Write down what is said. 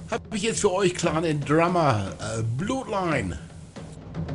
habe ich jetzt für euch kleinen Drummer Bloodline.